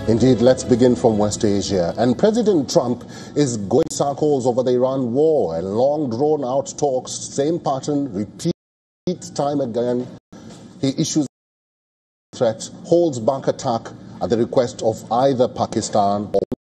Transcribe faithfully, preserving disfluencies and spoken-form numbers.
Indeed, let's begin from West Asia. And President Trump is going circles over the Iran war and long drawn-out talks. Same pattern, repeat time again. He issues a threat, holds back attack at the request of either Pakistan or